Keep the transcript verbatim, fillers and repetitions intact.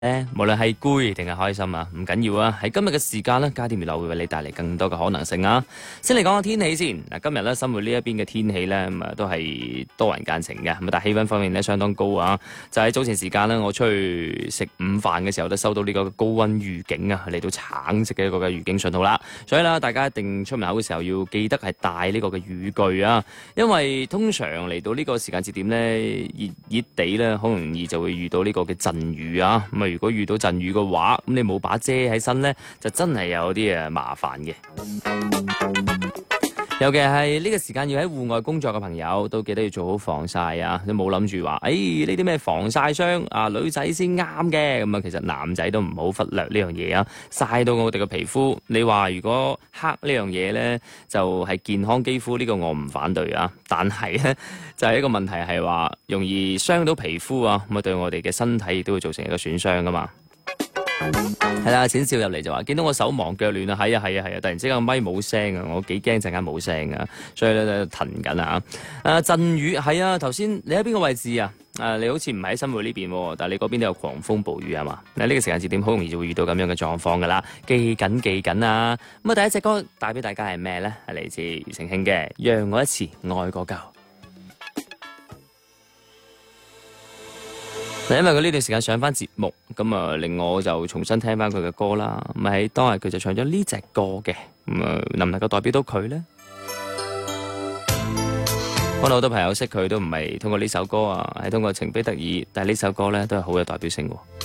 咧，無論係攰定係開心啊，唔緊要啊！喺今日嘅時間呢，加點娛樂會為你帶嚟更多嘅可能性啊！先嚟講下天氣先。嗱，今日咧，生活呢一邊嘅天氣咧，咁啊都係多雲間晴嘅，咁但係氣温方面咧相當高啊！就喺早前時間呢，我出去食午飯嘅時候都收到呢個高温預警啊，嚟到橙色嘅一個嘅預警信號啦。所以啦，大家一定出門口嘅時候要記得係帶呢個嘅雨具啊，因為通常嚟到呢個時間節點咧，熱熱地咧，好容易就會遇到呢個嘅陣雨啊。咁啊，如果遇到陣雨嘅話，咁你冇把遮喺身咧，就真係有啲誒麻煩嘅。尤其係呢個時間要喺戶外工作嘅朋友，都記得要做好防曬啊！你冇諗住話，誒呢啲咩防曬霜啊，女仔先啱嘅。咁啊，其實男仔都唔好忽略呢樣嘢啊！曬到我哋嘅皮膚，你話如果黑呢樣嘢呢，就係、是、健康肌膚呢、這個我唔反對啊。但係呢，就係、是、一個問題係話，容易傷到皮膚啊，咁啊對我哋嘅身體亦都會造成一個損傷噶嘛。係啦，淺笑入嚟就話見到我手忙腳亂啊，係啊係啊係啊，突然之間咪冇聲啊，我幾驚陣間冇聲啊，所以咧騰緊啊。誒陣雨係啊，頭先你喺邊個位置啊？誒你好似唔喺新會呢邊，但係你嗰邊都有狂風暴雨係嘛？嗱，呢個時間節點好容易就會遇到咁樣嘅狀況噶啦，記緊記緊啊！咁啊第一隻歌帶俾大家係咩咧？係嚟自庾澄慶嘅《讓我一次愛過夠》。因為佢呢段時間上翻節目，咁啊令我就重新聽翻佢嘅歌啦。咁喺當日佢就唱咗呢隻歌嘅，咁啊能唔能夠代表到佢呢？可能好多朋友識佢都唔係通過呢首歌啊，係通過情非得已，但係呢首歌呢都係好有代表性嘅。